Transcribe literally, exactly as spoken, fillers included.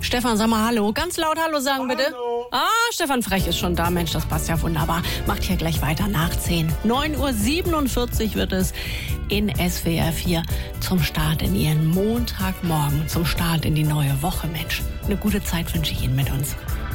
Stefan, sag mal Hallo. Ganz laut Hallo sagen, bitte. Hallo. Ah, Stefan Frech ist schon da. Mensch, das passt ja wunderbar. Macht hier gleich weiter nach zehn. neun Uhr siebenundvierzig wird es in S W R vier zum Start in Ihren Montagmorgen, zum Start in die neue Woche, Mensch. Eine gute Zeit wünsche ich Ihnen mit uns.